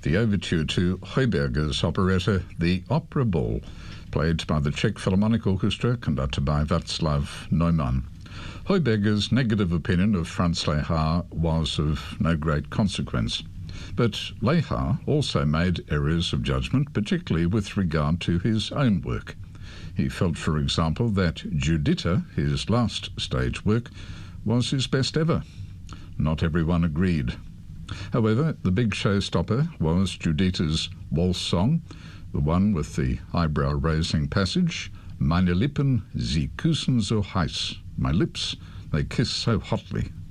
the overture to Heuberger's operetta The Opera Ball, played by the Czech Philharmonic Orchestra, conducted by Václav Neumann. Heuberger's negative opinion of Franz Lehár was of no great consequence. But Lehár also made errors of judgment, particularly with regard to his own work. He felt, for example, that Giuditta, his last stage work, was his best ever. Not everyone agreed. However, the big showstopper was Giuditta's waltz song, the one with the eyebrow-raising passage, Meine Lippen, sie küssen so heiß. My lips, they kiss so hotly.